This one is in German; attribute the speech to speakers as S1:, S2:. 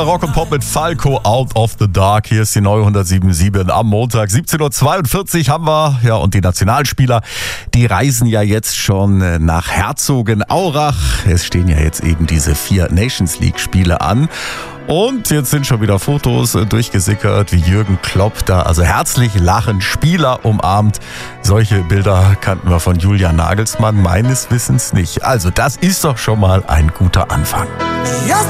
S1: Rock und Pop mit Falco, Out of the Dark. Hier ist die neue 107.7 am Montag. 17.42 Uhr haben wir. Ja, und die Nationalspieler, die reisen ja jetzt schon nach Herzogenaurach. Es stehen ja jetzt eben diese 4 Nations League Spiele an. Und jetzt sind schon wieder Fotos durchgesickert, wie Jürgen Klopp da also herzlich lachend Spieler umarmt. Solche Bilder kannten wir von Julian Nagelsmann meines Wissens nicht. Also das ist doch schon mal ein guter Anfang.